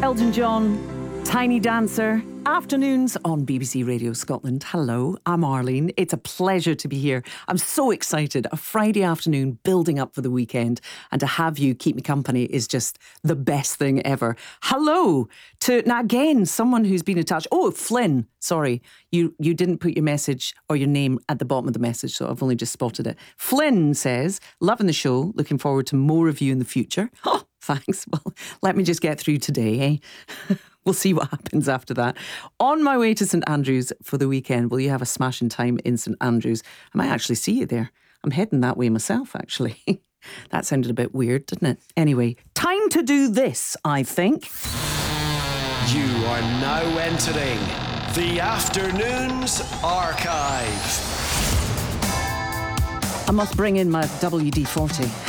Elton John, Tiny Dancer, afternoons on BBC Radio Scotland. Hello, I'm Arlene. It's a pleasure to be here. I'm so excited. A Friday afternoon building up for the weekend, and to have you keep me company is just the best thing ever. Hello to, now again, someone who's been in touch. Oh, Flynn, sorry, you didn't put your message or your name at the bottom of the message, so I've only just spotted it. Flynn says, loving the show, looking forward to more of you in the future. Oh, thanks. Well, let me just get through today, eh? We'll see what happens after that. On my way to St Andrews for the weekend, will you have a smashing time in St Andrews? I might actually see you there. I'm heading that way myself, actually. That sounded a bit weird, didn't it? Anyway, time to do this, I think. You are now entering the Afternoons Archive. I must bring in my WD-40.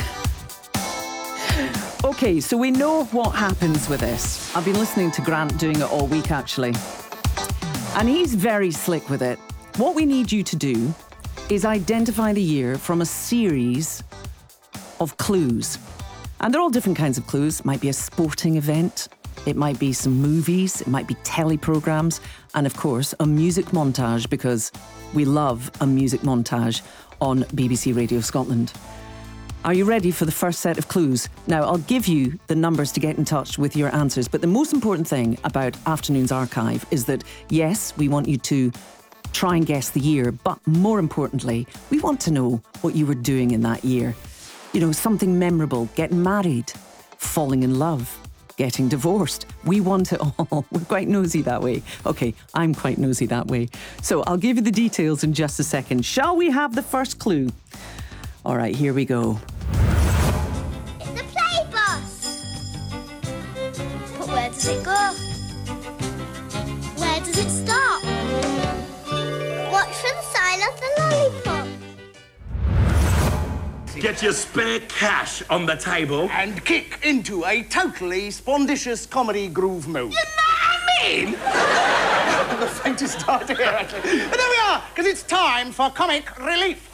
Okay, so we know what happens with this. I've been listening to Grant doing it all week, actually. And he's very slick with it. What we need you to do is identify the year from a series of clues. And they're all different kinds of clues. It might be a sporting event. It might be some movies. It might be teleprograms. And, of course, a music montage, because we love a music montage on BBC Radio Scotland. Are you ready for the first set of clues? Now, I'll give you the numbers to get in touch with your answers, but the most important thing about Afternoons Archive is that, yes, we want you to try and guess the year, but more importantly, we want to know what you were doing in that year. You know, something memorable, getting married, falling in love, getting divorced. We want it all. We're quite nosy that way. Okay, I'm quite nosy that way. So I'll give you the details in just a second. Shall we have the first clue? All right, here we go. It's the play bus. But where does it go? Where does it stop? Watch for the sign of the lollipop. Get your spare cash on the table. And kick into a totally spondicious comedy groove mode. You know what I mean? The faintest start here, actually. And there we are, because it's time for comic relief.